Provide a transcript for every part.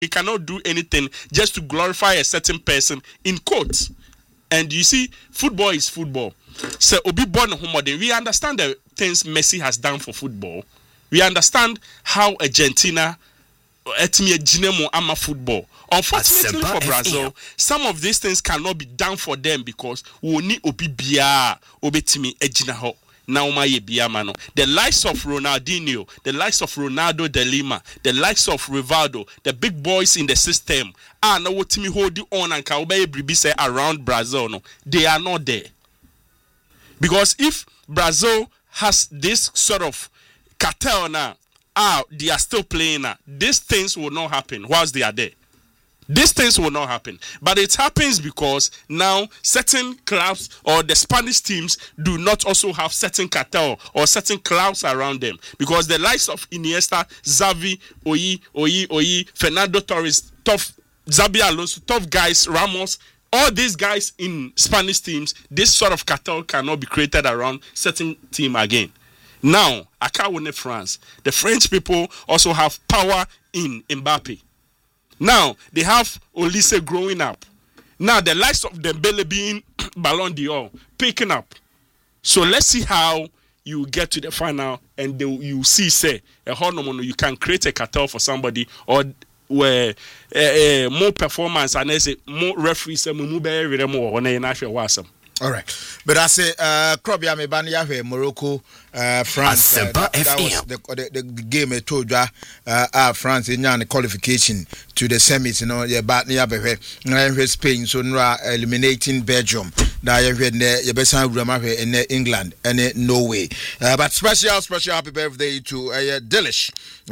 He cannot do anything just to glorify a certain person in quotes. And you see, football is football. So Obi born homodin. We understand the things Messi has done for football. We understand how Argentina etimi ejinemo ama football. Unfortunately for Brazil, some of these things cannot be done for them because we need Obi bia obetimi ejina ho. The likes of Ronaldinho, the likes of Ronaldo de Lima, the likes of Rivaldo, the big boys in the system, and what Timmy hold on and Kaube say around Brazil, no, they are not there. Because if Brazil has this sort of cartel now, they are still playing now, these things will not happen whilst they are there. These things will not happen. But it happens because now certain clubs or the Spanish teams do not also have certain cartel or certain clouds around them. Because the likes of Iniesta, Xavi, Oyi, Fernando Torres, tough Xabi Alonso, tough guys, Ramos, all these guys in Spanish teams, this sort of cartel cannot be created around certain team again. Now, Akawone France, the French people also have power in Mbappe. Now, they have Olise growing up. Now, the likes of Dembele being Ballon d'Or, picking up. So, let's see how you get to the final and you see, say, you can create a cartel for somebody or where more performance and there's more referees and more all right, but I say, Krobia Mebania, Morocco, France. That was the game I told you, France in the qualification to the semis. You know, but near Spain, so eliminating Belgium. Now you had the best in England and Norway. But special happy birthday to Delish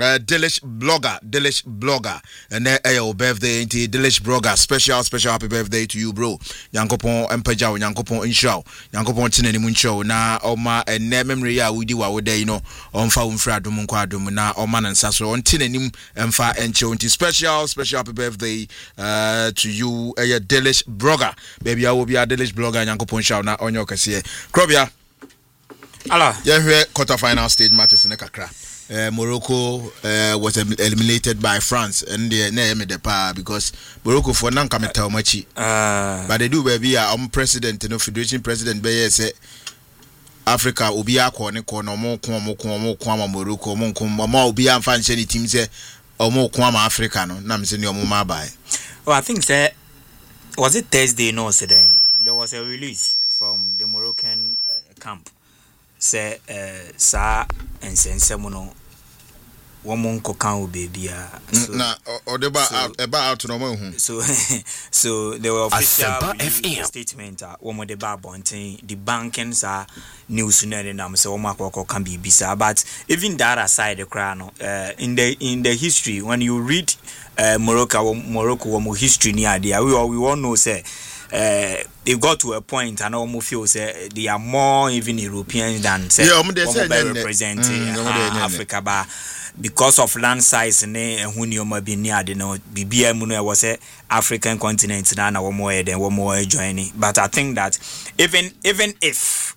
blogger, and birthday to Delish blogger. Special happy birthday to you, bro. Yankopon Empeja, Yankopon Inshaw, Yankopon Tinani Muncho, na Oma and memory ya we do our day, you know, on Fa Umfradum Quadum, na Oman and Sasso, on Tinanim and Fa and Chonti. Special happy birthday to you, Delish blogger. Baby, I will be a Delish blogger, Yankopon Shaw, na on your Cassia. Krobia. Allah, yeah, quarterfinal stage matches in the Kakra. Morocco was eliminated by France and they named the power because Morocco for non-committal machi. But they do baby president, you know, Federation President Beye say Africa will be a corner more Morocco more be a fancy team say or more Kwama Africano. Nam saying your mama by. Oh, I think say was it Thursday? No, today there was a release from the Moroccan camp. Say sa and sensemono woman cocan baby na or about no more so there were official statement woman the bar bonting the bankings are news na so woman can be bisa but even that aside the crown in the history when you read Morocco history near there we all know say it got to a point and almost feel say they are more even Europeans than say representing Africa but because of land size ne when you may be near the no BBM was a African continent na more than one more joining but I think that even if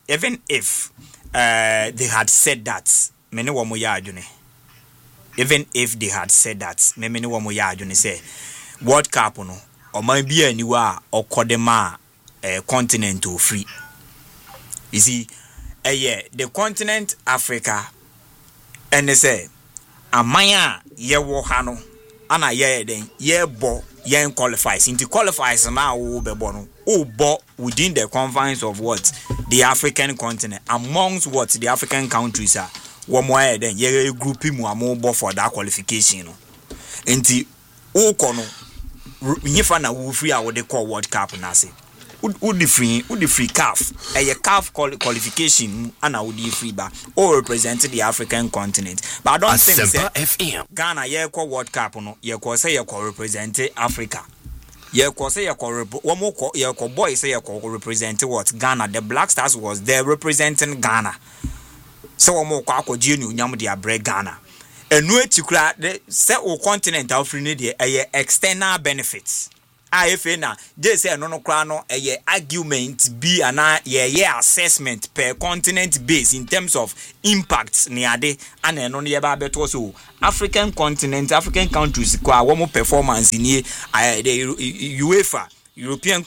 they had said that many one more even if they had said that many one more say World Cup no or might be anywhere or Kodema continent to free. You see, the continent Africa and they say Amaya ye wohano ana ye then ye bo ye qualifies into qualifies now bo within the confines of what the African continent amongst what the African countries are one more then ye group more for that qualification into kono If na wo free what they call World Cup na say would the free CAF a CAF qualification and would the free ba or represent the African continent but I don't think say Ghana ye call World Cup no ye call say ye call represent Africa ye call say ye call one more ye call boy say ye call represent what Ghana the Black Stars was there representing Ghana so one more call junior nyam dia break Ghana. And no tikura the set or continent offering the external benefits. AFA na je say no kra no argument be ana assessment per continent base in terms of impact ne ade ana no ye ba beto so African continent African countries kwa wo performance ni the UEFA European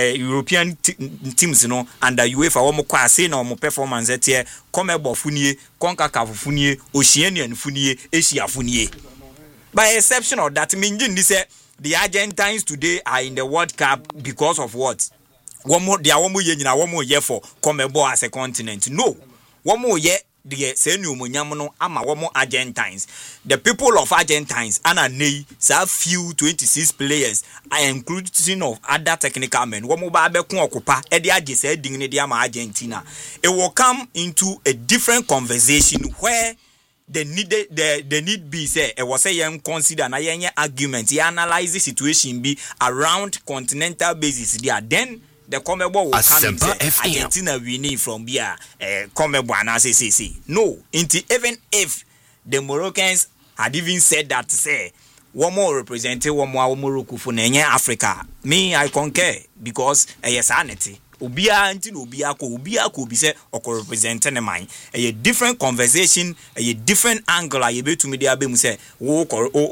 teams no under UEFA wo kwa say na wo performance etie CONMEBOL funie CONCACAF funie Oceanian funie Asia funie. By exception of that, meaning this the Argentines today are in the World Cup because of what? One more year for CONMEBOL as a continent. No, one more year. The senu munyamono ama womo Argentines. The people of Argentines ana nei sa few 26 players are including of other technical men. Womo ba be kun okupa e de age say ding ne de ama Argentina. It will come into a different conversation where the need be say it was say yen consider na yen argument you analyze the situation be around continental basis there then the CONMEBOL will come and say Argentina winning from here CONMEBOL and say no even if the Moroccans had even said that say one more represented one more Morocco for Africa me I concur because yes sanity obia until obia ko bi say oko represent na man a different conversation a different angle a betumi dia be mu say wo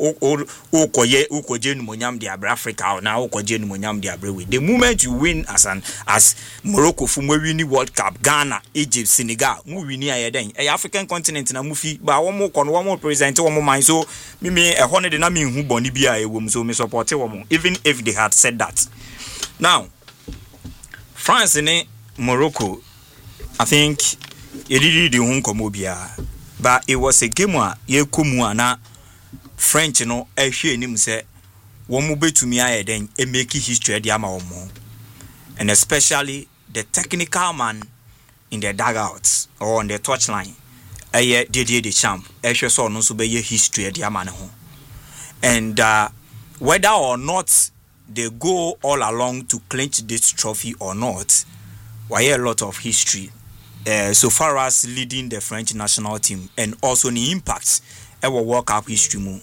koye nu monyam dia Africa na wo koje nu monyam dia we the moment you win as Morocco fu mo win World Cup Ghana Egypt Senegal mu win aye den African continent na mu fi ba wo mo kono wo mo represent wo mo man so me e ho ne de na me hu boni bia e wo mu so me support wo mo even if they had said that. Now France and Morocco, I think it did the Hunkomobia, but it was a game where ye na French no a him say one move to me then a make history at Yamaomo, and especially the technical man in the dugouts or on the touchline. A year did the champ, a saw no so be history at Yamanaho, and whether or not they go all along to clinch this trophy or not, why a lot of history so far as leading the French national team and also the impacts our World Cup history mu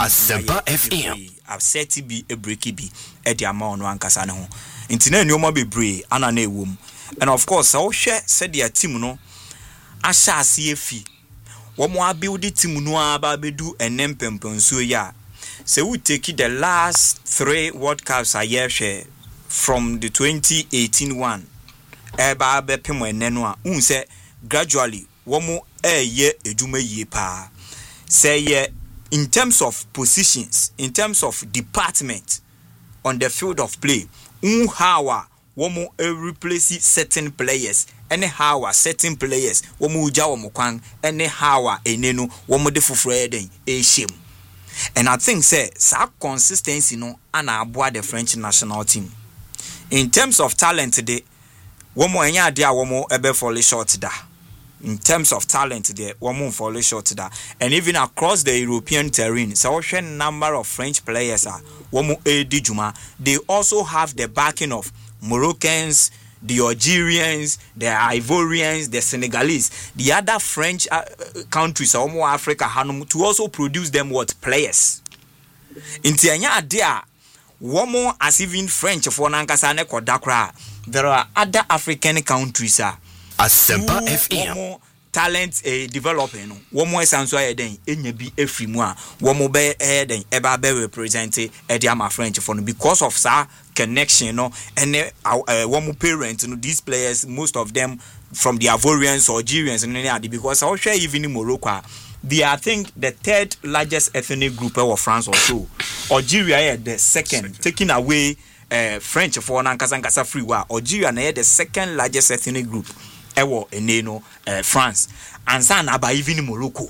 I've said to be a breaky be at the amount one casano intina nyoma bebre ana na ewom and of course I share said their team no asha CFI wo mo build the team no aba bedu enem pemponso ya. So we take the last 3 World Cups a year share from the 2018 one. Eba be pemo enenwa. Say gradually womo ye ejuma ye pa. Say ye in terms of positions, in terms of department on the field of play, how womo replace certain players. Anyhow certain players womo uja womo kwan anyhow enenu womo de fufure den e shame. And I think say consistency no ana aboa the French national team. In terms of talent today, one more enya dia one more ebe fall short da. In terms of talent there, one more fall short da. And even across the European terrain, so a number of French players are one more Edi Juma. They also have the backing of Moroccans, the Algerians, the Ivorians, the Senegalese, the other French countries, or more Africa, to also produce them what players. In Tianya, there, one more as even French for Nankasane Kodakra. There are other African countries, Asempa FM. Talent developing. One more sanso then be a free one. One more be then eba be represented Ediama French for because of sa connection, and one more parents, these players, most of them from the Ivorians or Algerians and any because I share even in Morocco. They are, I think, the 3rd largest ethnic group of France or so. Algeria the 2nd, taking away French for Nankasa free war. Algeria the 2nd largest ethnic group. Ewo eneno France and san aba even in Morocco.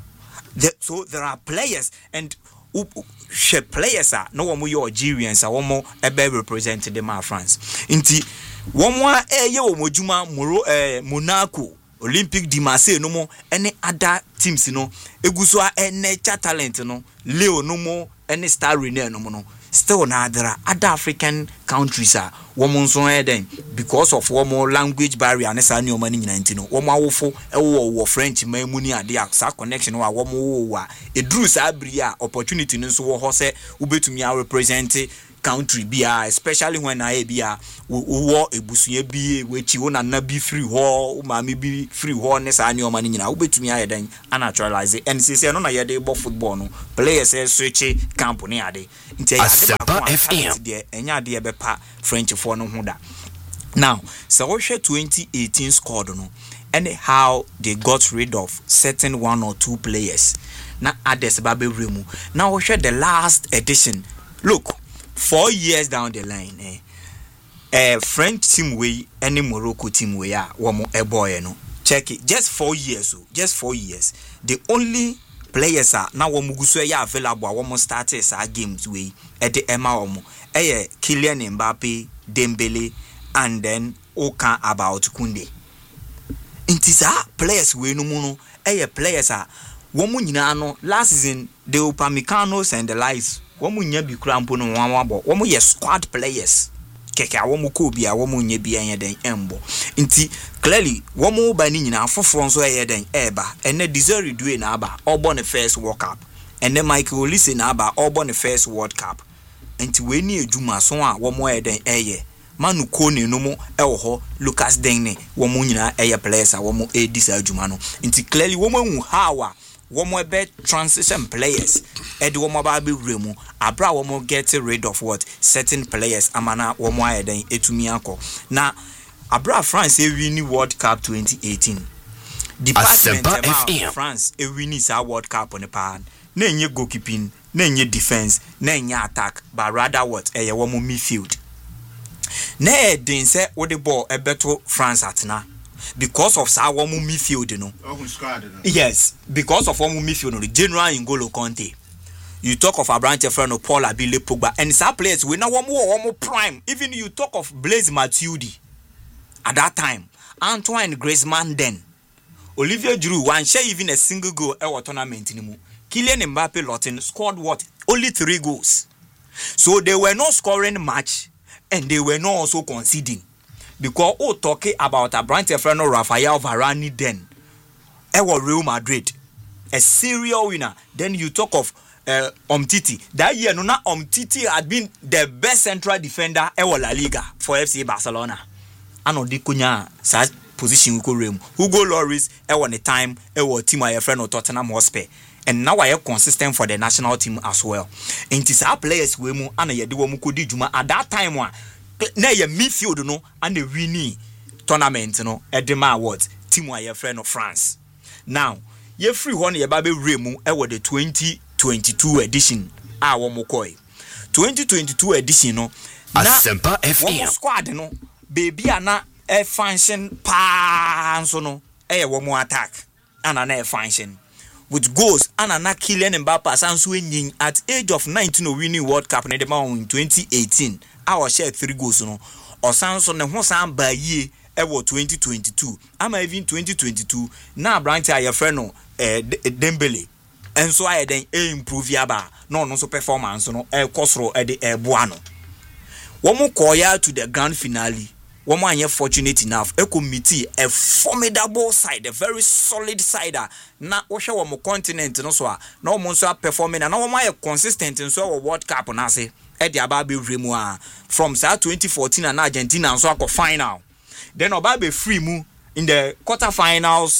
So there are players and players are no one more Algerians are one more ebe represented them are France. Inti one more mojuma Monaco Olympic de Marseille no more any other teams no egusua nature talent no Leo no more any star renee no more. Still now there are other African countries are women so then because of one more language barrier and sa new money in one more French muni and the connection or one more a drew sabria opportunity no so ho say ube to me represent country bia especially when I bia wo ebusuye bi wechi wo na be free ho ma me be free ho ne sa new money nyina ube to me ayedan naturalize and say no na ye dey football no players switch camp ne ade nti ade de enya de be pa French for no ho da now so we 2018 squad no anyhow they got rid of certain one or two players na others ba be remu now we the last edition look 4 years down the line French team way any Morocco team way womo boy no check it just 4 years just 4 years the only players are now womo guso ya available womo started sa games way at the Emma womo Kylian Mbappe, Dembele and then Oka about Kunde intisa players we no muno players are womo nyina no last season the Upamecano's and the likes womu nya bi krampo no wanwabo womu ye squad players keke womu ko bia womu nya bi anya den embo nti clearly womu ba ni nyina afoforo nso den eba ene Desiree Doué na aba obo ne first World Cup ene Michael Olise na aba obo ne first World Cup nti we ni ejuma so a womu den Manu Kone no mo ho Lucas Digne womu nyina players a womu edisa ejuma no nti clearly womu how womo be transition players womo ba be remu abra womo get rid of what certain players amana womo ayeden etumi akọ na abra France win World Cup 2018 department of France win sa World Cup on the pan na enye goalkeeping na enye defense na enye attack but rather what womo midfield na den say wo the ball beto France atna because of our midfield no yes because of our midfield no General N'Golo Kanté you talk of Abrante friend Paul Abile Pogba and some players we now one prime even you talk of Blaise Matuidi at that time Antoine Griezmann then Olivier Giroud one share even a single goal at tournament anymore Kylian Mbappe Lotin scored what only 3 goals so they were not scoring much and they were not also conceding. Because talking about a branch of friend Rafael Varane then Real Madrid a serial winner then you talk of Umtiti that year no na Umtiti had been the best central defender La Liga for FC Barcelona ano di kunya sa position ko rem Hugo Lloris the time team a friend Tottenham Hotspur and now I am consistent for the national team as well and it's our players we mu ana yede wo mu kodi juma at that time one na ye midfield no and the winning tournament no edema awards team wa your friend of France now ye free one ye ba be remu the 2022 edition a wo mo koi 2022 edition no na Asempa FM squad no baby ana function pa so no wo mo attack ana na function with goals ana na Kylian Mbappe sanso enyin at age of 19 winning World Cup in 2018 our share 3 goals no osanso ne ho san ba yie 2022 ama even 2022 na branch aye friend no Dembele enso aye den improve yaba no no so performance no kosoro boa no womo koya to the grand finale womo anye fortunate enough committee a formidable side a very solid side na wo hwe womo continent no so a na womo so performing na womo aye consistent so World Cup na se the Ababe Remu from 2014 and Argentina and so a final. Then Ababe free mu in the quarterfinals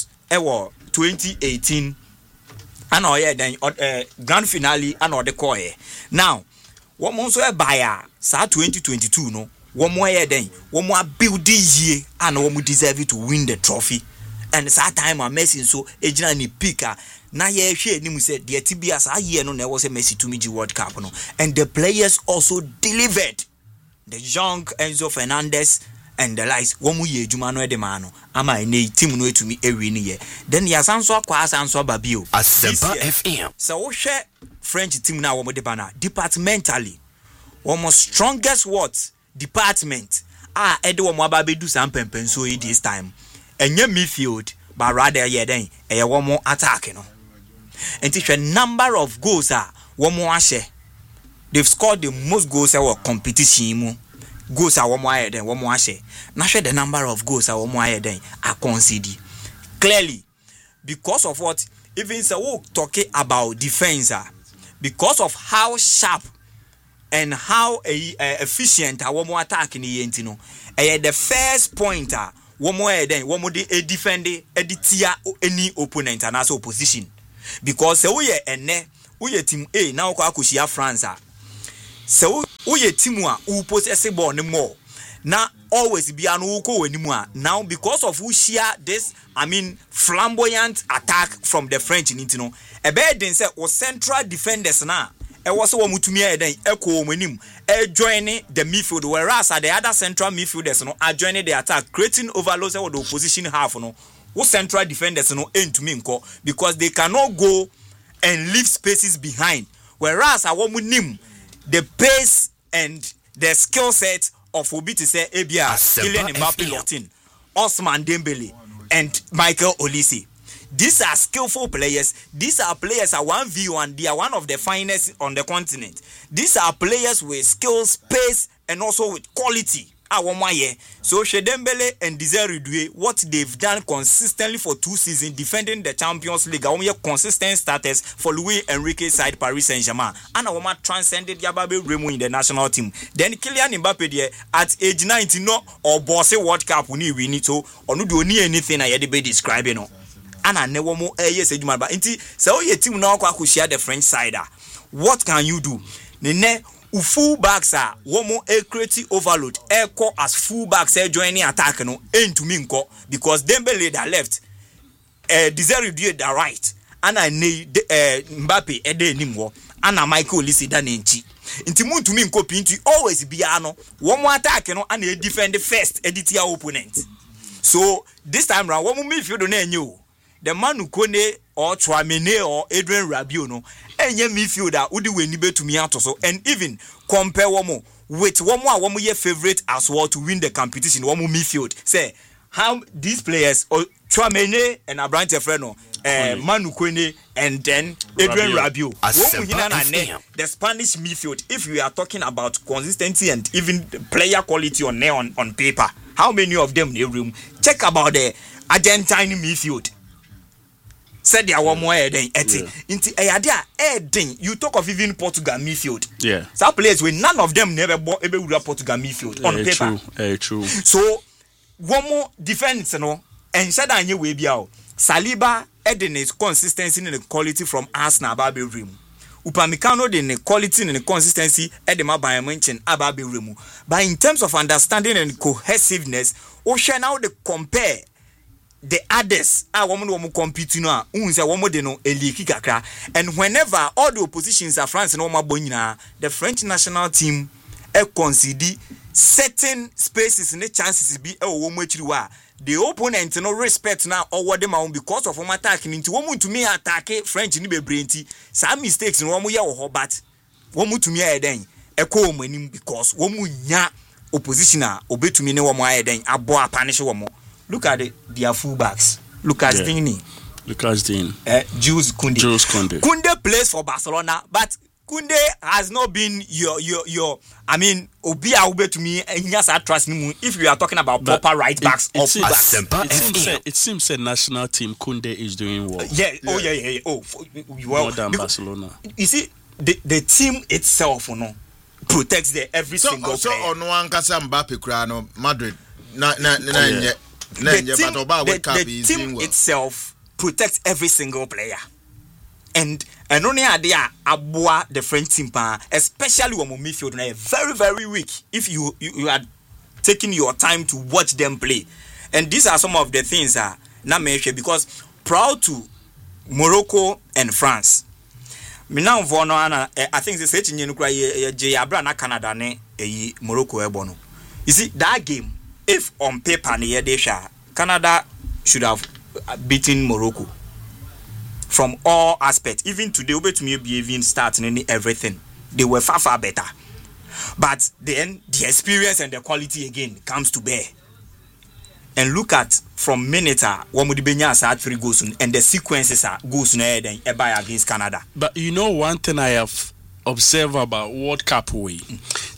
2018 and then grand finale and the koye. Now, what monso buyer sa 2022 no one more then one more build ye and one deserve to win the trophy. And that time I'm messing so ejina ni pika na ye hwe ni mu said the TBS a year no there was a Messi to Miji World Cup no and the players also delivered the young Enzo Fernandez and the likes womu ye adwuma no edema no ama ene team no etumi ewi ni ye then ya sanso akwa sanso babio Asempa FM so wo hwe French team na womu de bana departmentally womu strongest what department ede womu ababedu sam pempenso this time enye midfield but rather then one more attack no and it's a number of goals one more share they've scored the most goals our competition goals are one more than one more share. Not sure the number of goals are one more than are conceded. Clearly, because of what even so talking about defense, because of how sharp and how efficient one more attack in the end, the first pointer one more a defender editia any opponent and also opposition. Because we team A now kwa France. So we team who possess ball more. Now always be an uko anymore. Now because of who share this, flamboyant attack from the French in Intino. A bad then said was central defenders now. It was one mutumia then echo when joining the midfield, whereas the other central midfielders are joining the attack, creating overloads of the opposition half. What central defenders aim to me because they cannot go and leave spaces behind. Whereas I want the pace and the skill set of Obi to say Abia, Kylian Mbappe, Osman Dembele, and Michael Olise. These are skillful players. These are players at 1v1. They are one of the finest on the continent. These are players with skills, pace, and also with quality. So Shedembele and Desire Due, what they've done consistently for 2 seasons, defending the Champions League, consistent starters for Luis Enrique's side Paris Saint-Germain, and a transcended Yababe Remo in the national team. Then Kylian Mbappe at age 19 or Bosse World Cup we need to or no do anything I had be describing. And I never more years but so your team now share the French side. What can you do? Nene full backs are one more creative overload. Echo as full backs joining attack no aim to me because Dembele that left, Desire Due that right, and I need Mbappe nimwo, and Michael Olise that nenchi. Inti mu to me pinti always be ano one more attack and they defend the first edit your opponent. So this time round one more midfield on you. The man who Kone or Chouameni or Adrien Rabiot no enye midfielder udi we nibe to me out so and even compare one with one more your favorite as well to win the competition one more midfield. Say how these players or Chouameni and Abrante Freno Manu Kone and then Adrien Rabiot. The Spanish midfield, if we are talking about consistency and even player quality on paper, how many of them in the room? Check about the Argentine midfield. Said there one more than you talk of even Portugal midfield. Yeah. Some players with none of them never bought a Portugal midfield on paper. True. So one more defense, and said I knew we be out. Saliba adding his consistency and the quality from Arsenal Ababe Rim. Upamecano the quality and the consistency at the Bayern Munich Ababe Rim. But in terms of understanding and cohesiveness, Ocean now they compare the others are woman compete no unse woman de no eliki kakra, and whenever all the oppositions are France and Oma Bonina, the French national team concede certain spaces in the chances be the opponent no respect now or what them because of one attacking into one to me attack French in the brainty some mistakes in one year or but one to me then echo meaning because one nya oppositioner obey to me no one then aboa punish one more. Look at their fullbacks. Lucas Digne. Jules Koundé. Koundé plays for Barcelona, but Koundé has not been your Obi Aube to me and yes, I trust him if we are talking about proper right backs or fullbacks. It seems the national team Koundé is doing well. Yeah. Oh, well, more than Barcelona. You see, the team itself, protects every single player. So on one Casa Mbappe Crano, Madrid. The team itself protects every single player, and only idea aboa the French team, especially when midfield now very very weak. If you are taking your time to watch them play, and these are some of the things not mentioned because proud to Morocco and France. Me now I think this is Abra Canada ne Morocco ebono. You see that game. If on paper Canada should have beaten Morocco from all aspects. Even today, to me even starting any everything. They were far better. But then the experience and the quality again comes to bear. And look at from minute one would be had 3 goals and the sequences goes against Canada. But you know one thing I have observed about World Cup way.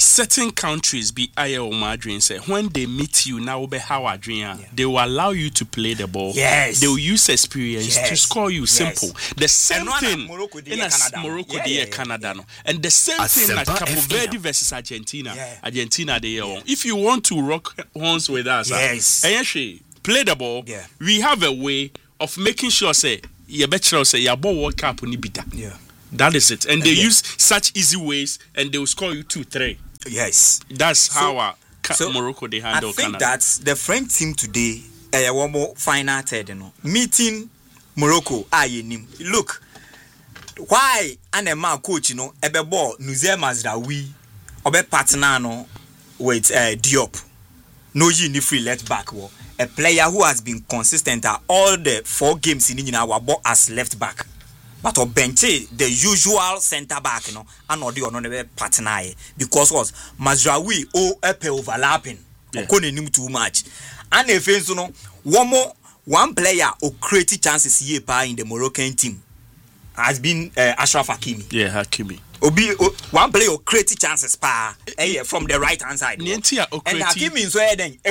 certain countries be Madrid say when they meet you now be how they will allow you to play the ball. Yes. They will use experience to score you. Simple. The same thing in Morocco Canada no. And the same thing like Cape Verde versus Argentina. Argentina they If you want to rock horns with us, play the ball. We have a way of making sure say you better say your ball World Cup ni bita. That is it. And they use such easy ways and they will score you 2-3. Yes. That's how Morocco they handle Canada. I think that's the French team today. One more final third, meeting Morocco. Look, why and coach, ebe ball Nuzer Mazraoui, obe partner with Diop. No you free left back. A player who has been consistent at all the 4 games in our ball as left back. But on bench the usual centre back, and or the partner because was Mazraoui overlapping. Too much. And if one player who created chances here in the Moroccan team has been Ashraf Hakimi. Yeah, Hakimi. One player who created chances from the right hand side. And Hakimi is where then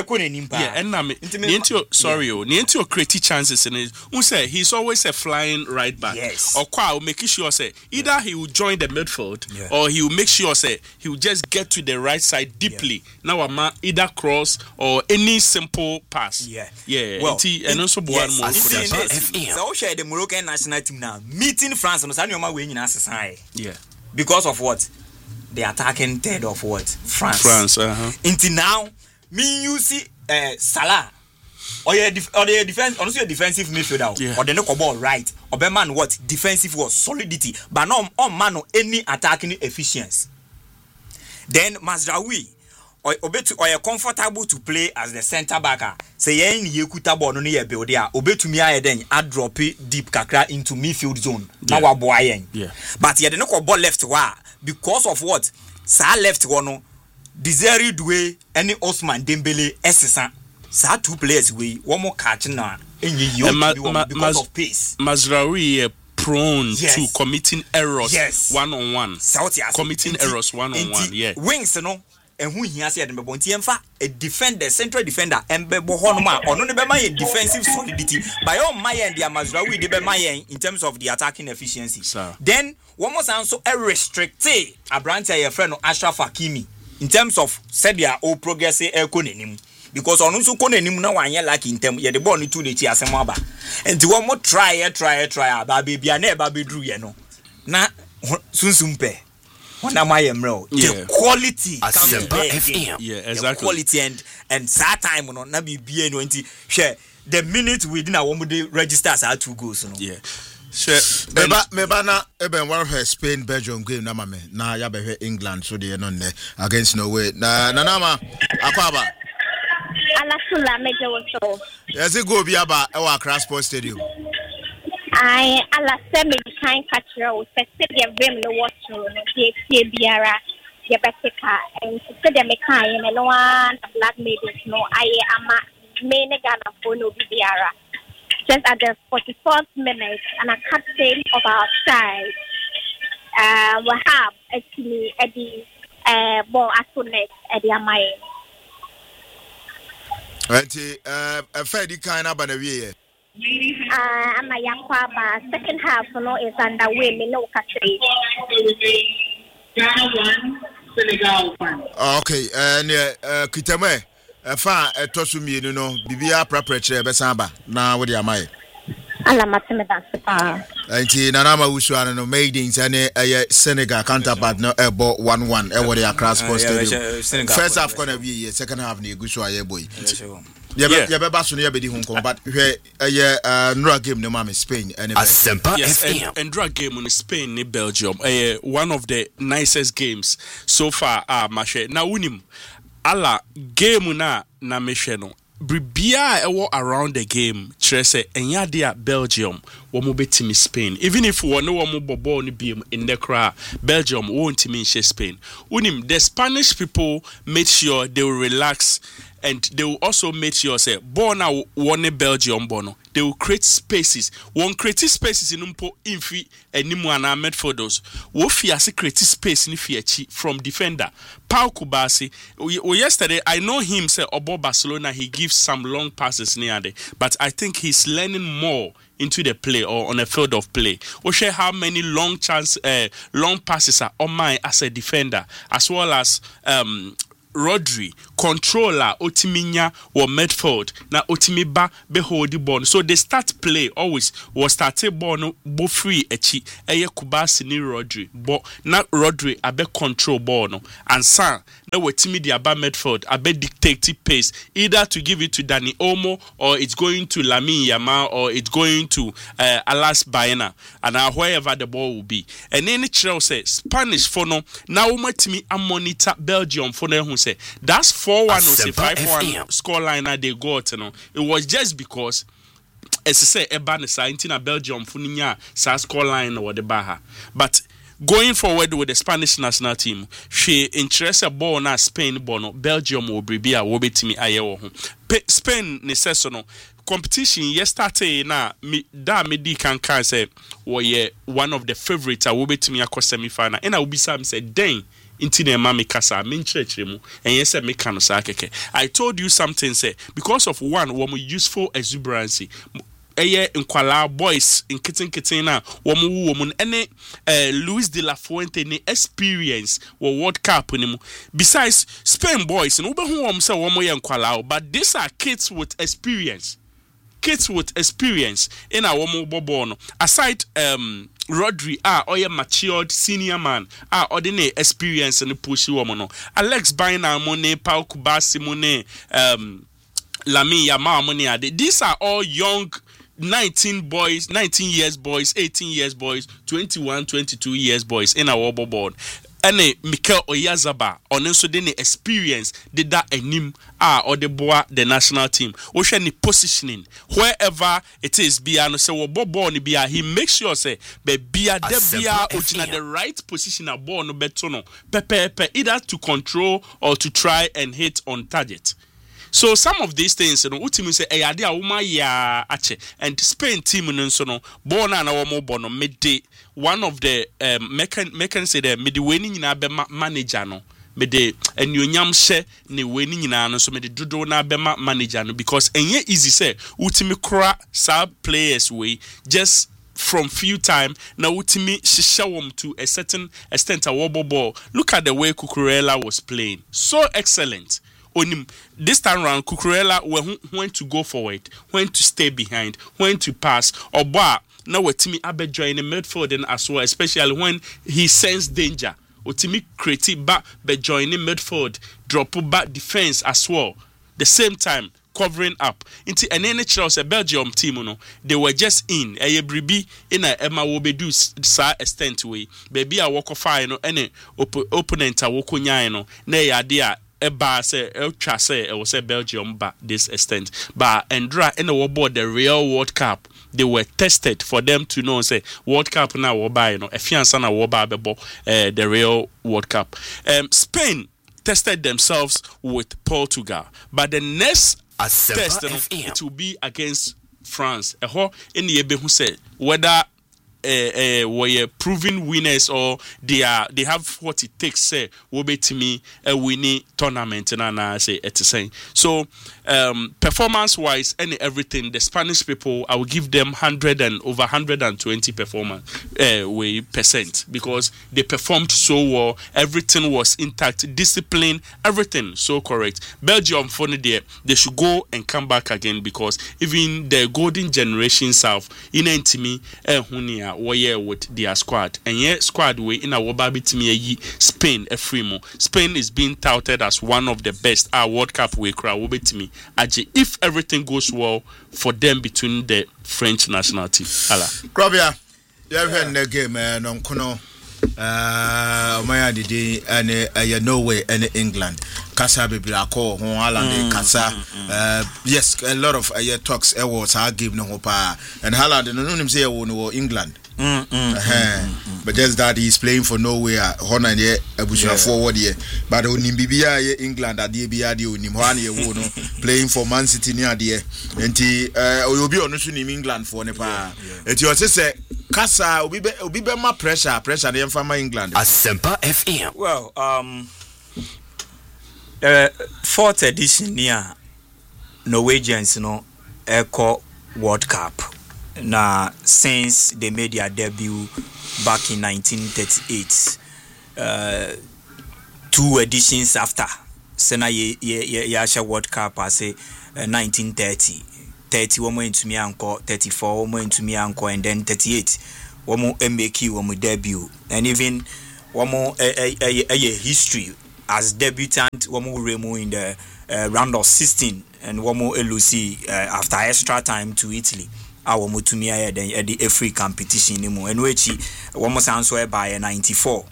Nientio created chances in it. Who say he's always a flying right back. Yes. Or will make sure say either he will join the midfield or he will make sure say he will just get to the right side deeply. Now either cross or any simple pass. Well, and also so share the Moroccan national team now meeting France on Sanoma winning as a because of what? The attacking third of what? France. Until now, you see Salah or your defense, honestly, a defensive midfielder or the no ball right or be man what? Defensive was solidity, but no on man no any attacking efficiency. Then Mazraoui or you comfortable to play as the centre backer. Say yen yekuta ball no ye build there. Obe to me then I drop it deep kakra into midfield zone. Now wa boy but ye no ball left wa because of what? Sa left one no Desiree Doué any Osman Dembele Essesa. Sa 2 players we one more catch now because of pace. Mazraoui prone to committing errors one-on-one. Committing errors one-on-one. Wings and who he has said a defender, central defender, and Bebo Honoma, or no defensive solidity. By all my end, the Mazraoui de in terms of the attacking efficiency. Then one more also a restricted a branch a friend of Ashraf Hakimi in terms of said their old progress economy. Because on also konenim na wanye like in term ye the ball ni to the chia semaba. And one more try baby ane baby drew ye no. Na sunsumpe. The quality comes there. Exactly. The quality and that time na be BN20 share the minute within a woman registers are 2 goals Meba na eben one of her Spain Belgium game na mame na ya be England so they no against Norway na nama akwaba Alasula meje wo so yes it go be aba e wa Accra Sports Stadium I alase me kind catcher o se the vim no watch no tie biara ye beteka and se the me kind no one black maidens no I ama me ne Ghana for no biara just at the 44th minute and a captain of our side Wahab actually Eddie ball asunet Eddie Amaye a fairly kind of an away. I'm a Yakwaba. Second half no is underway. Me no country. Ghana 1, Senegal 1. Okay, and Kitame, fa tosumi no bibia prepare besamba na wo dia mai. Ala mateme dance. Anti nanama usuana no maidens ane Senegal counterpart no ebo 1-1 e wo the Accra Sports Stadium. First half gonna be second half na egusu aye boy. Yeah, be so no ye be di hunko but hwe Nura game no mama Spain and and Nura game in Spain ni Belgium. One of the nicest games so far mashe. Na unim ala game na mehwe no Bribia ewo around the game Trese enya dia Belgium wo mo betimi Spain even if wo no wo mo bobo ni biem in the cra Belgium won't mean Spain unim the Spanish people made sure they will relax and they will also make sure say ball now one Belgium bono. They will create spaces. One create spaces in umpo infi animuana midfielders. Wo fiase create space in fiachi from defender. Pau Kubasi. Yesterday I know him say about Barcelona he gives some long passes near there, but I think he's learning more into the play or on a field of play. We share how many long passes are on mine as a defender, as well as Rodri, controller, Otiminya or midfield. Now Otimiba behold the ball. So they start play always was started ball no bo free echi eye Kubasi ni Rodri. But not Rodri abe control ball no. And san now Otimi the aba midfield abe dictate pace either to give it to Dani Olmo or it's going to Lamine Yamal or it's going to Alas Baena and wherever the ball will be. And any trail say Spanish for no now Matimi a monitor Belgium for no say that's 4-1 or say 5-1 scoreline they got, you know. It was just because as I say Ebanesa into Belgium funinya sa scoreline or the Baha. But going forward with the Spanish national team, she interested ball na Spain bono Belgium will be a wobetimi ayewo ho. Spain ne sesono competition yesterday na me di kan say we one of the favorites a wobetimi akọ semi-final and I will be some say dang into the mami kasa minchechemu and yes me kano sa keke. I told you something say because of one useful exuberancy eye nkwala boys in kitten na woman ene Luis de la Fuente ne experience wo World Cup ni mu. Besides Spain boys no be hu say womo ye nkwala, but these are kids with experience. Kids with experience in our bobo no. Aside Rodri oye matured senior man ordinary experience in the push woman no. Alex Baena Mone, Pau Kubasi Mone, Lamine Yamal Mone. These are all young 19 years boys, 18 years boys, 21, 22 years boys in our board. And Mikel Oyarzabal on also the experience did that enim or the boy the national team. Ocean any positioning wherever it is biano say wo bobo ni bia he makes sure say be bia de bia original the right position a ball no beto no pepe either to control or to try and hit on target. So some of these things, you know, ultimately say, "Hey, adia uma ya ache." And Spain team, no, so no, born and our mobile no midday. One of the mekan say the midday winning na be manager no, midday and you nyam share ni winning na no so midday dodo na be manager no because enye easy say ultimately kra sub players way just from few time now ultimately shishawum to a certain extent a wobble ball. Look at the way Cucurella was playing, so excellent. This time around, Cucurella when to go forward, when to stay behind, when to pass, or bar. Now we're Timmy Abe joining midfield and as well, especially when he sensed danger. Or Timmy creative back, but joining midfield, drop back defense as well. The same time, covering up. Into an NHL, a Belgium team, you know, they were just in a bribi in a Emma Wobedu sa extent way. Baby, a walk of fire, no, any opponent, a walk on yano, nay, idea. Eba say ultra say it was a Belgium but this extent but Andra in the board the real World Cup they were tested for them to know say World Cup now will buy a fiance na will buy the real World Cup. Spain tested themselves with Portugal but the next test it will be against France. In the who said whether were proven winners or they have what it takes say will be to me a winning tournament and I say it's saying so performance wise and everything the Spanish people I will give them 100 and over 120 performance percent because they performed so well, everything was intact, discipline, everything so correct. Belgium funny there they should go and come back again because even the golden generation south in me warrior with their squad and yet squad way in our baby to Spain a free Spain is being touted as one of the best World Cup way crowd will be to me if everything goes well for them between the French national team. Hala. Krobia, you have heard the game on Kono Maya Didi and Norway and England. Kasa Biblako, Holland, Kasa. Yes, a lot of talks awards I give no hope and Holland and no say England. But just that he's playing for Norway. Hona ye Abushina forward here. But onim bibia ye England at the bia di onim hwane ye wo no playing for Man City near there. Enti obi onu so nim England for ne pa. Enti o say kasa obi be ma pressure ne mfa England. Asempa FM. Well, fourth edition near Norwegians Echo World Cup. Now, since they made their debut back in 1938, 2 editions after, Sena Yasha World Cup, I say 1930, 30 women into me uncle, 34 women into me uncle, and then 38 women MBQ women debut, and even one more a history as debutant women Remo in the round of 16, and one more LUC after extra time to Italy. Our mutumia the free competition anymore and which one more answer by 94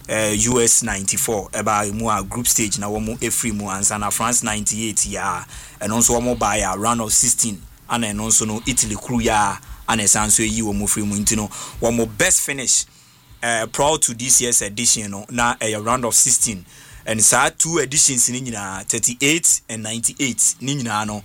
US 94 about more group stage now one more free more and France 98 and also one more by a round of 16 and then also no Italy crew and a answer you one more free muntino one more best finish proud to this year's edition now a round of 16 and so 2 editions in 38 and 98 nina no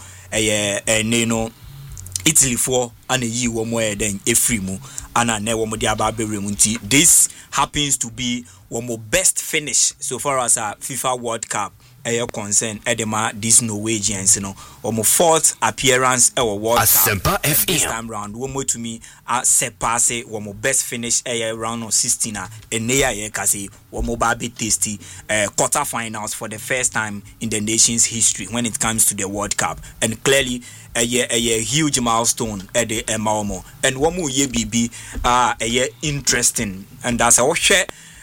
neno Italy for and a year one more than a free mu and a never more diababe. This happens to be one more best finish so far as a FIFA World Cup concern Edema this Norwegians or more 4th appearance our World Cup this time round one more to me surpass one more best finish round of 16 and near kasi one more baby tasty quarterfinals for the first time in the nation's history when it comes to the World Cup and clearly a huge milestone at the Malmo and one more year BB a interesting and that's our share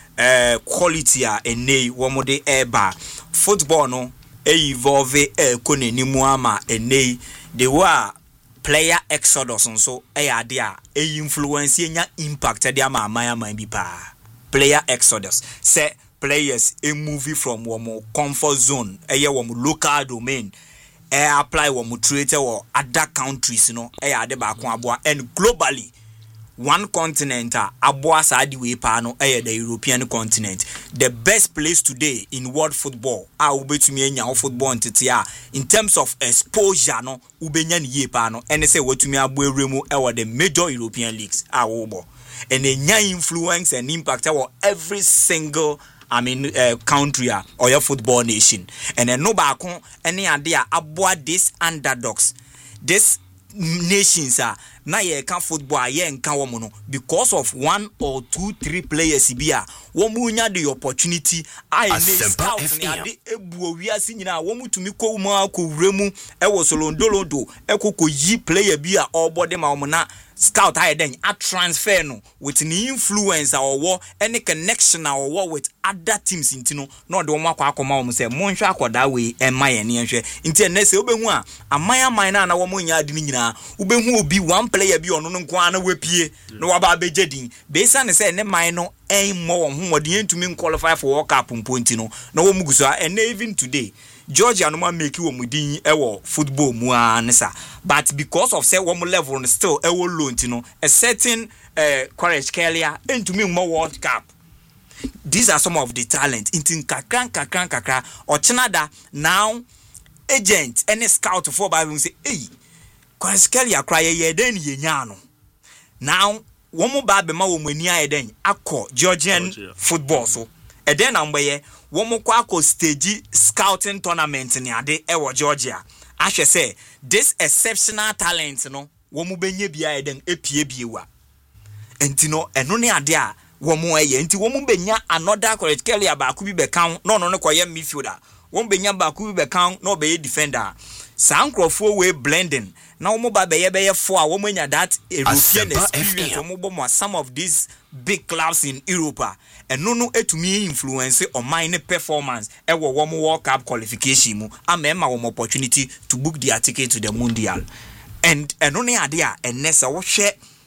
quality and nay one more day bar football no evolve kone ni muama and they were player exodus and so idea influence nya impact dia maya bi pa player exodus say players a movie from one comfort zone one local domain apply one trade or other countries de back and globally one continent aboa sadi we pa no the European continent the best place today in world football ubetumi anya football entity in terms of exposure no ubenya ni ye pa no ene say wetumi abo ewremu the major European leagues wobo and enya influence and impact every single country or your football nation and no back any idea aboa this underdogs this nations na ye can football ye nka wo no because of 1 or 2 3 players bia wo mu nya the opportunity scouts ni ade ebuo wiase nyina wo mutumi ko mu akowremu wo solondolodo ekoko yi player bia obode ma wo na scout then a transfer no with the influence or any connection or with other teams intino no de wo akoma wo say monhwe akoda we emaye ne nhwe nti na se obehu a amaya man na wo nya adi nyina obehu obi one player bi ono nko ana wapie no waba abegedin beisa ne say ne man no mo wo homode entumi qualify for World Cup mponti no na wo muguso and even today Georgia no man make wo mudin ewo football mu ansa but because of say one level still ewo low ntino a certain courage Kelia entumi mo World Cup. These are some of the talent intin kakran or chinada now agent any scout for by say hey courage Kelia cry ye den ye nya no now one mo ba be ma wo mani aye den akọ Georgian football so e den ambaye one mo kwa stage scouting tournament ni ade ewo Georgia ahwe say this exceptional talent no wo mo benye bia eden epie biewa enti no eno ne ade a wo mo eye enti wo mo benya another courage Kelia ba ku bi be kan no koye midfielder wo benya ba ku bi be kan no be defender sankrofo we blending na wo mo ba be ye for a wo mo nya that European experience wo mo bo some of these big clubs in Europe and no etumi influence on my performance e wo mo World Cup qualification mu amema wo opportunity to book their ticket to the Mundial and no ne ade a enesa wo hwe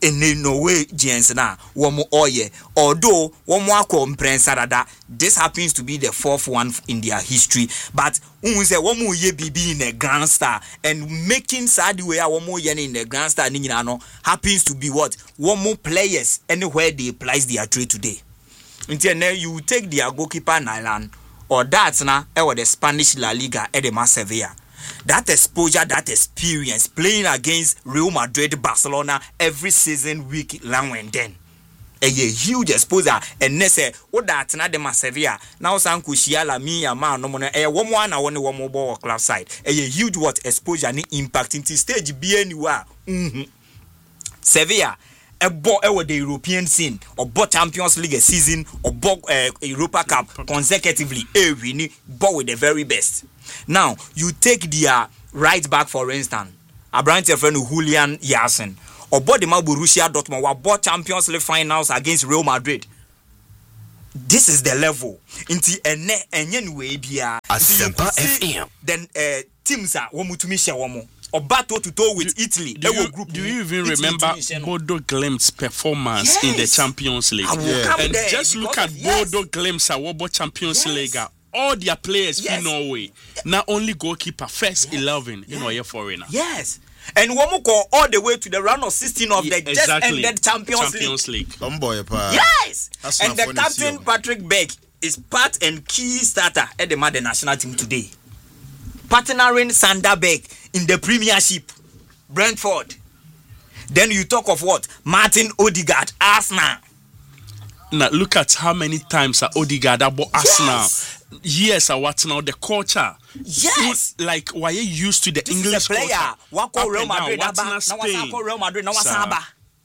in no way Giants na womo oye although womo akọ mprensarada this happens to be the fourth one in their history but say womo ye bibi in a grand star and making sad way womo ye in the grand star ni nyina no happens to be what womo players anywhere they place their trade today until now you take their goalkeeper Nyland or that's na the Spanish La Liga Edema Sevilla. That exposure, that experience playing against Real Madrid, Barcelona every season, week long and then a huge exposure. And they say, "What that's not the Sevilla now." San Kushiala me a man no more. A one more ball club side. A huge what exposure and impact into stage be anywhere. Sevilla. A ball the European scene or bought Champions League a season or bought Europa Cup consecutively. We bought with the very best. Now you take their right back for instance, a brand friend Julian Yasin or bought the Borussia Dortmund or bought Champions League finals against Real Madrid. This is the level. Into anyway bia. Then teams are womu or battle to toe with Italy. Do you even remember Bodo Glimt's performance in the Champions League? And just look at Bodo Glimt's Awobo Champions League. All their players in Norway. Not only goalkeeper, first 11 in a foreigner. Yes. And Womuko all the way to the round of 16 of the just ended Champions League. Yes. And the captain Patrick Beck is part and key starter at the Mother national team today. Partnering Sander Beck in the Premiership, Brentford. Then you talk of what? Martin Odegaard, Arsenal. Now look at how many times Odegaard about Arsenal. Yes, what now the culture. Yes, like why you used to the this English player. Culture. Real Madrid, now Real Madrid, now Saba.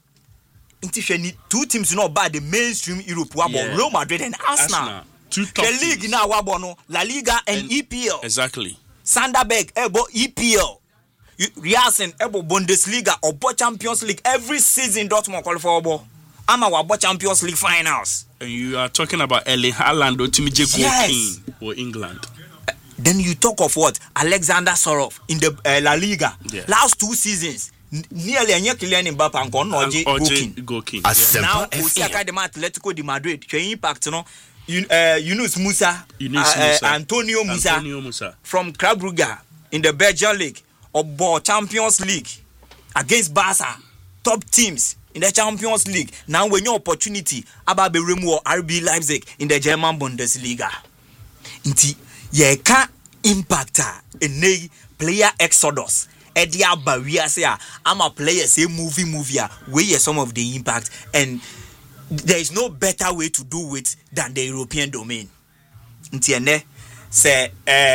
Two teams not bad the mainstream Europe. Real Madrid and Arsenal. Two top the league teams. Now wabono La Liga and EPL. Exactly. Sanderberg ebo EPL. Riasen ebo Bundesliga or Champions League every season. Dortmund qualify for. I'm our Champions League finals. And you are talking about Erling Haaland or Timmy Yes. or England. Then you talk of what? Alexander Sorov in the La Liga. Yeah. Last 2 seasons. Nearly a year Kylian Mbappe and Konoji Gokin. Now, Osaka de Atletico de Madrid. Impact, Yunus Musa. Antonio Musa. From Club Brugge in the Belgian League. Or Champions League. Against Barca. Top teams. In the Champions League, now when your opportunity about the Remo RB Leipzig in the German Bundesliga. Inti ye can impact a player exodus. Edia barrier say I'm a player say movie where some of the impact and there is no better way to do it than the European domain. Inti ene say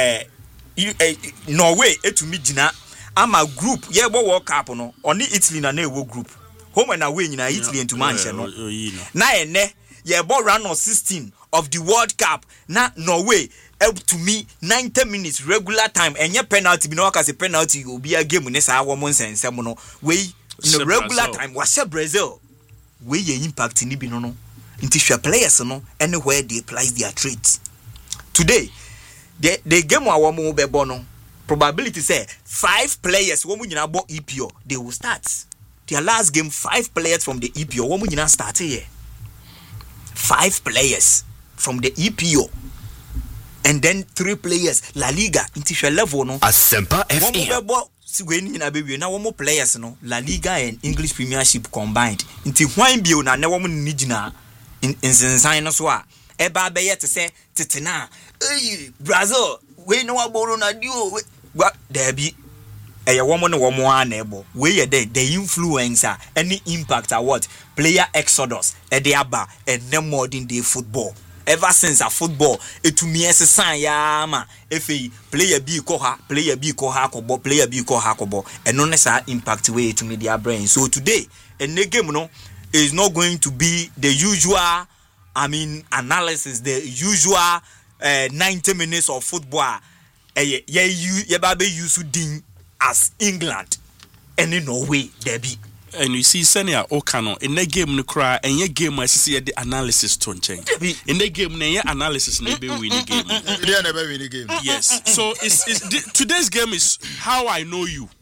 Norway to me jina I'm a group ye bo World Cup no only Italy na wo group. Home and away in Italy and to Manchester. Now, ye ball round of 16 of the World Cup. Now, Norway, help to me 90 minutes regular time. And your penalty, you know, as a penalty will be a game when it's our woman's and someone way in the regular time. Was Brazil? Where ye impact in Ibino into players, no, anywhere they apply their traits. Today, the game our woman be bono probability say 5 players, woman in about EPO, they will start. Their last game, 5 players from the EPO. What would you start here? 5 players from the EPO. And then 3 players. La Liga. Into level, no? Asempa FM. One more players, no? La Liga and English Premiership combined. Into one bio na ne woman nijina in sign as well. Eba be to say, Titina, Brazil, we know about na duo. What there be? A woman able where the influencer any impact at what player exodus ediaba and no modern day football ever since a football it to me as a sign yama if a player B koha kobo player B koha kobo and no necessary impact way to media brain. So today and the game is not going to be the usual analysis, the usual 90 minutes of football you baby used to as England and in Norway there be. And you see Senia Okano in the game no cry and your game I see the analysis to change. In the game na analysis maybe win the game. They never win the game. Yes. So it's today's game is how I know you.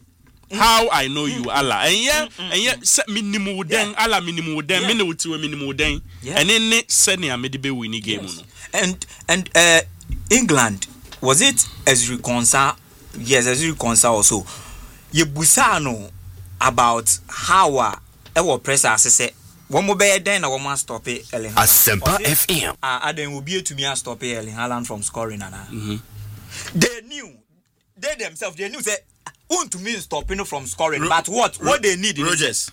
How I know you, Allah. And yet, set minimum den, Allah minimum den, minimum den. And then send a medibe winning game. And England, was it as you concern? Yes, as you concern also. Ye busano about how our press say one more bad then I want stop it. Asempa FM. Then will be to me and stop Erling Haaland from scoring. They themselves they knew say to me stopping from scoring. But what they need Rogers.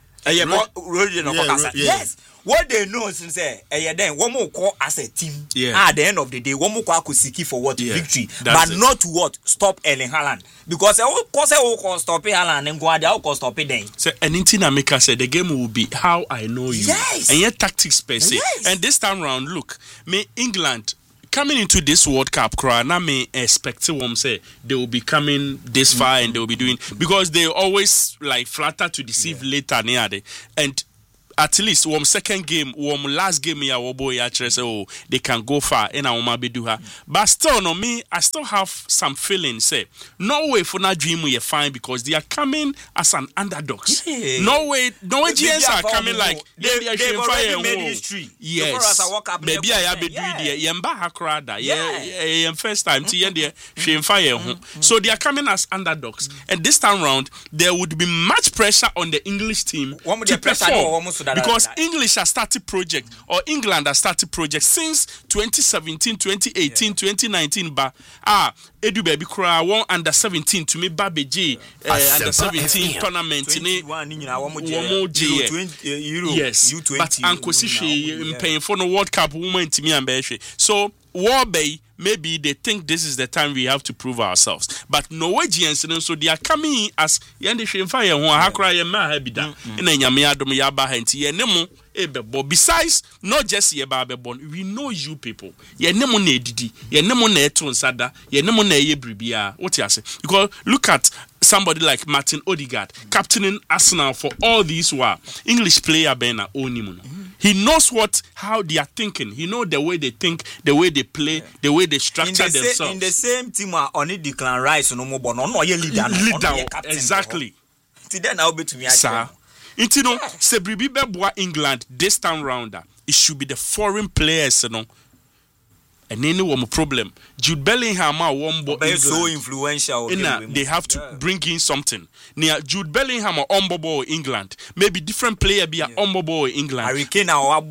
Yes. What they know is say then one more call as a team. At the end of the day, one more call could seek for what victory, but not to what stop Erling Haaland because call stop Haaland and go there call stop it then. So anything Amika said the game will be how I know you. Yes. And yet tactics per se. Yes. And this time round, look, me England coming into this World Cup, I may expect them say they will be coming this far and they will be doing because they always like flatter to deceive later near the and at least second game, last game they can go far and I be do her. But still no me, I still have some feelings say Norway for not dream we are fine because they are coming as an underdogs. Norway GNs are coming like they are fire made history. Yes. Maybe I have been doing the Yamba Hakrada. Yeah, first time to fire. So they are coming as underdogs. And this time round there would be much pressure on the English team to perform. Because English has started project or England has started project since 2017, 2018, 2019. But Edu baby cry one under 17 to me Baby G under 17 tournament in yes. But Uncle Sishi paying for no World Cup woman to me and Beshi. So War Bay, maybe they think this is the time we have to prove ourselves. But Norwegians, so they are coming as Yandi Fire, who are crying Mahabida, and then Yamiadom Yaba Henti, Nemo, Ebebo. Besides, not just Yababon, we know you people. Yenemone Didi, Yenemone Tonsada, Yenemone Yebribia. What you say? Because look at somebody like Martin Odegaard, captaining Arsenal for all these while. English player Bena Onimuno. He knows how they are thinking. He knows the way they think, the way they play, the way they structure themselves. In the same team, only Declan Rice no more, no leader. Exactly. Then I'll be to me. Sir, you know, Sebribi Beboa England this time round, it should be the foreign players, you know. And any one problem. Jude Bellingham one boy so influential. They have to bring in something. Near Jude Bellingham or Ombobo England. Maybe different player be a Ombobo England. Harry Kane or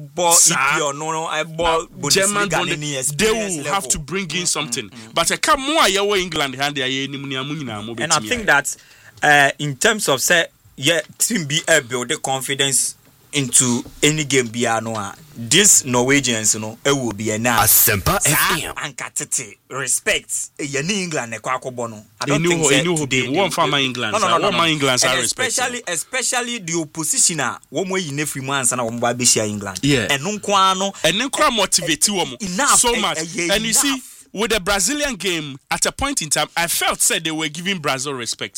German they will have to bring in something. But I come more England and I think that in terms of say team be build the confidence into any game bianoa. This Norwegians, it will be a now. Asempa FM. And Katete respect. England bono. I don't think today. One farmer England. No. England are especially the oppositioner. One way in every month and Wambabisha England. Yeah. And Nunquano. And Nunkra motivate you so much. And you see, with the Brazilian game, at a point in time, I felt said they were giving Brazil respect.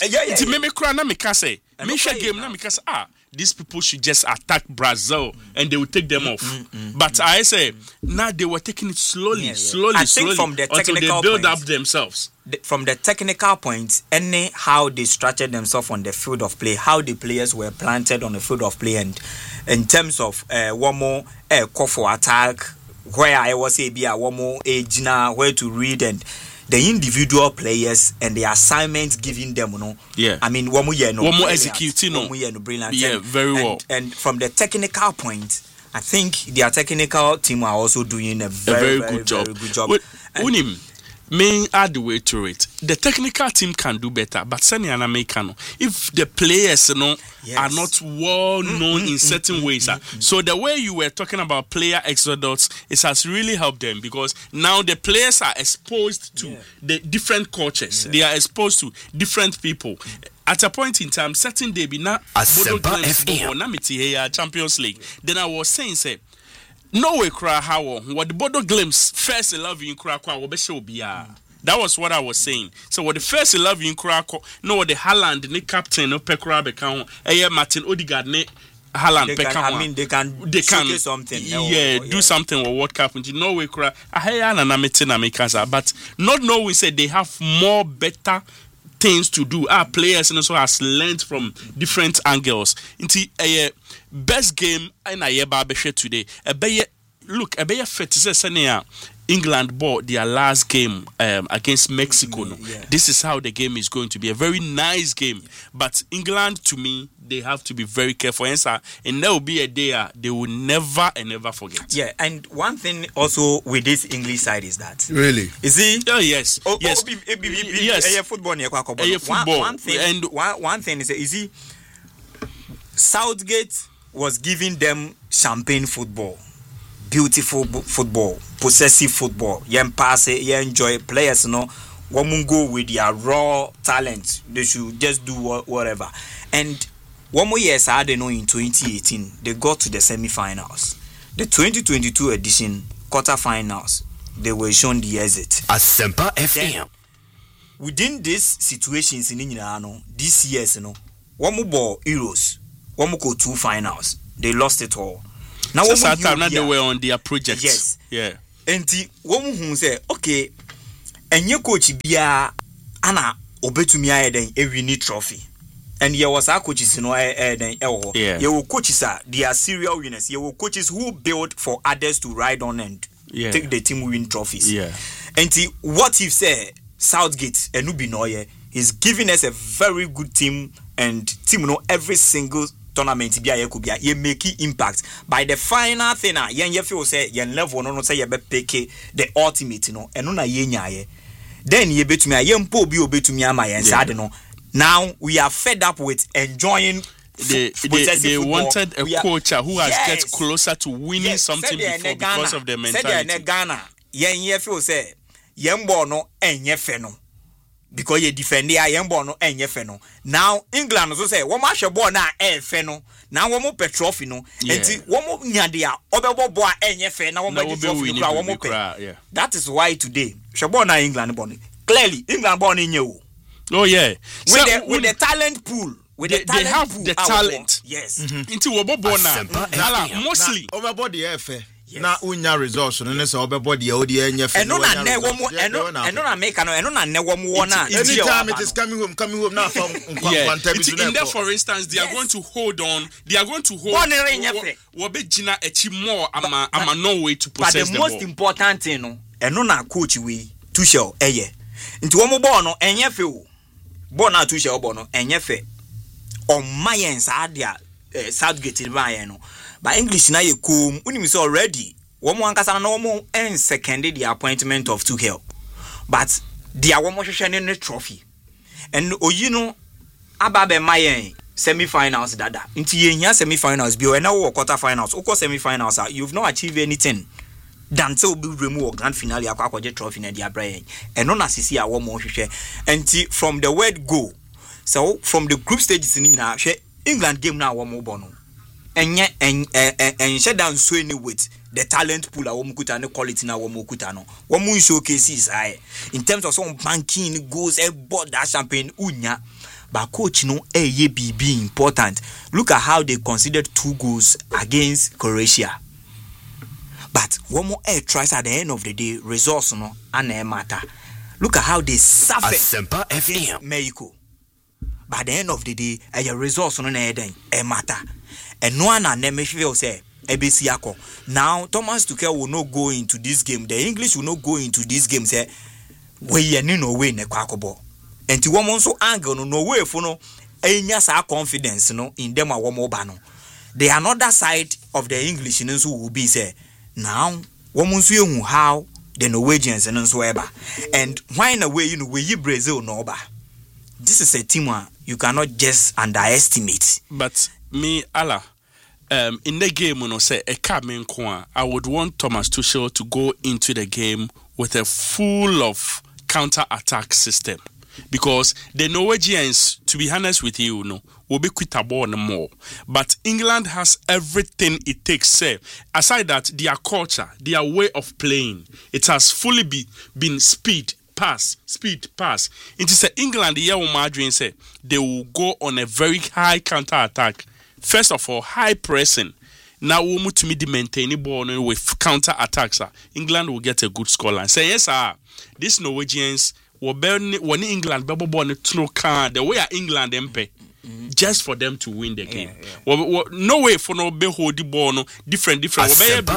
These people should just attack Brazil and they will take them off. But I say, now they were taking it slowly, I think from the until they build up themselves. From the technical point, how they structured themselves on the field of play, how the players were planted on the field of play, and in terms of one more call for attack, where I was one more age now, where to read and the individual players and the assignments given them, I mean, one more executing, brilliant. Yeah, very well. And from the technical point, I think their technical team are also doing a very good job. Unim, may add the way to it. The technical team can do better, but Sani and Americano, if the players are not well known in certain ways, so the way you were talking about player exodus, it has really helped them because now the players are exposed to the different cultures. They are exposed to different people. At a point in time, certain day be na Champions League. Then I was saying, say, no way cry how what the Bodo Glimpse first 11 cry that was what I was saying. So what the first 11 cry no the Haaland the captain no Pekra become Martin Odegaard ne Haaland become they can something. Do something with World Cup into no way cry but not knowing say they have more better things to do. Our players and also has learned from different angles. Into a best game in a year today. Look, a better fit is England bought their last game against Mexico. This is how the game is going to be. A very nice game. But England, to me, they have to be very careful. And there will be a day they will never and never forget. Yeah, and one thing also with this English side is that. Really? Is it? Oh, yes. Yes. Yes. Football. One thing is he Southgate was giving them champagne football. Beautiful football, possessive football. You pass it, you enjoy players, one go with their raw talent. They should just do whatever. And one more year, I don't know, in 2018, they got to the semi-finals. The 2022 edition, quarter-finals, they were shown the exit. Asempa FM. Within these situations in India, this year's, one more ball Euros, one more go 2 finals. They lost it all. Now, now they were on their project. Yes. Yeah. And the woman who say, okay, and your coach be Anna Obetumi a winning trophy. And there was our coaches, yeah. Your coaches are they are serial winners. Your coaches who build for others to ride on and take the team win trophies. Yeah. And what if say Southgate and Nubinoye is giving us a very good team and team every single tournament you make impact by the final thing you feel say you level no say you be pick the ultimate and na ye then you betumi you mpo bi obetumi ama yen sad no. Now we are fed up with enjoying they wanted a coach who has get closer to winning something before because of the mentality. Said Ghana yen feel say yen ball no enye fe no because you defend the iron ball no enye fe no. Now England also say one match ball na fe no. Now one more trophy no. And one more nyadia obebo ball enye fe na one more trophy no one more pay. That is why today Shabon na England ball clearly England ball in you. Oh yeah. With the talent pool. They have the talent. Yes. Into Obobo na mostly over the FA. Na unya results no ne se obebody odi enyefe eno na ne wo mu eno na make no eno na ne wo mu wona anytime it is coming home now from in there for instance they are going to hold wo be gina echi more ama no way to possess the ball. But the most important thing no eno na coach we Tuchel eye nti wo mu ball no enyefe o ball na Tuchel ball no enyefe on mayen sa dia Southgate ba no. But English na ye kum unim say already womo ankasa na womo en seconded the appointment of Tuchel, but dia womo hwehwe ne trophy and oyino ababe mayen semi-finals dada nti ye hia semi-finals bi o na wo quarter finals o semi-finals you've not achieved anything than to be remove grand finale akwaje trophy na dia brain eno na sisi a womo hwehwe nti from the word go so from the group stages ni na hwe England game na womo bono and shut down so any with the talent pool a womukuta no quality na womukuta no womu showcases in terms of some banking goals board that champagne unya but coach no ye be important. Look at how they considered 2 goals against Croatia, but womu tries at the end of the day results no and matter. Look at how they suffer against Mexico. By the end of the day your results no matter. And no one and feel say Ebesiako. Now Thomas Tuchel will not go into this game. The English will not go into this game. Say we no way ne kwakobo. And to woman so angle no way for no enya sa confidence no in them a woman bano. The another side of the English who will be say now woman so how the Norwegians and so ever. And why in a way we Brazil no ba. This is a team you cannot just underestimate. But me Allah in the game say I would want Thomas Tuchel to go into the game with a full of counter-attack system, because the Norwegians, to be honest with you, will be quit a ball no more. But England has everything it takes. Say aside that, their culture, their way of playing, it has fully been speed pass. It is England here Madrid say they will go on a very high counter-attack. First of all, high pressing. Now we need to maintain the ball with counter attacks. England will get a good scoreline. Say yes, these Norwegians when England bebo born through can the way England MP just for them to win the game. No way for no be hold the ball no different be stars.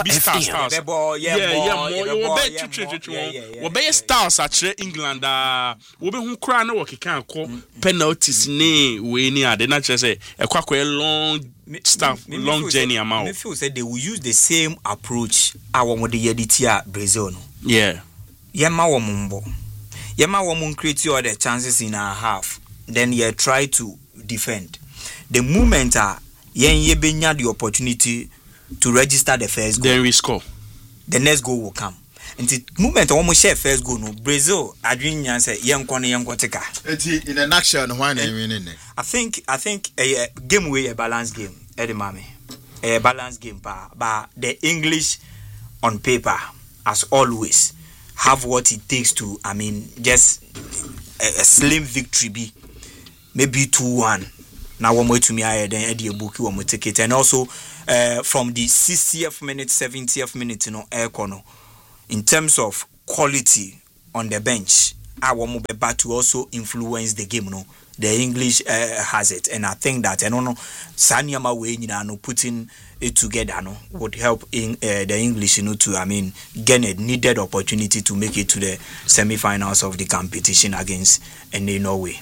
Be stars at England we be hu kra na wo keka ko penalties ni we ni ade na che say e long stuff long journey amount. Me feel say they will use the same approach our mo de yeditia Brazil no. Yeah. Yema wo mumbo. Yema wo mun create all the chances in our half. Then you try to defend. The moment ye benya the opportunity to register the first goal, then we score. The next goal will come. And the moment almost share first goal no Brazil adwin say yenkoteka. In a nutshell why na winning. I think a game way a balance game. A balance game but the English on paper as always have what it takes to just a slim victory be maybe 2-1. Now one way to me I then Eddie Buki one take it and also from the 60th minute 70th minute air corner in terms of quality on the bench I want to also influence the game the English has it and I think that Sanyama way putting it together would help in the English to gain a needed opportunity to make it to the semi-finals of the competition against Norway.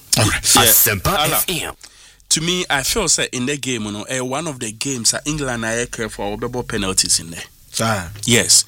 To me, I feel say in the game, one of the games England are careful about penalties in there. Yes.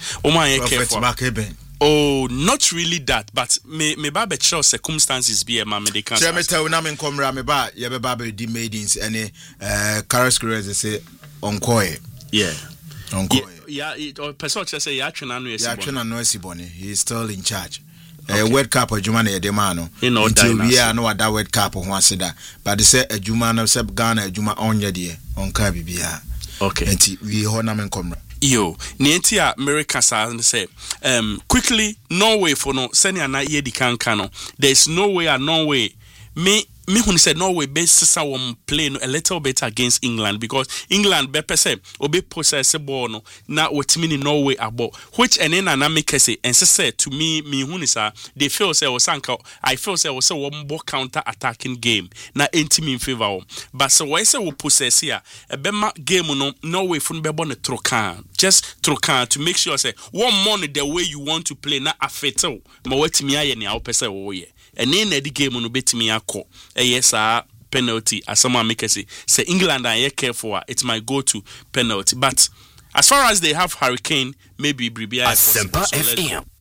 Oh, not really that, but me babe show circumstances be a they can. Tell me tell na me come ra me ba ye be babe di maidens any Carrasquez say onkoe. Yeah. Onkoe. Yeah, it person say ya twena no esiboni. He is still in charge. World Cup adwuma na yede ma no. Until we are no other World Cup ho aseda. But they say adwuma na say Ghana adwuma onye de onka bibia. Okay. Enti we ho na me come ra. Yo, nienti America say quickly Norway for no senior na ye di kankano. There is no way Norway me when said Norway best play a little bit against England because England be per se obe possess ball no na what mean Norway about which and then na make say and say to me when they feel say I feel say was one more counter attacking game na enti in favor but so why say we possess here a bema game no Norway fun be born trokan just trokan to make sure say one money the way you want to play na afeto ma what me aye ni opese wo ye and in the game no betimi akọ yes penalty as someone make say England are careful it might go to penalty but as far as they have Hurricane maybe Bribia Asempa FM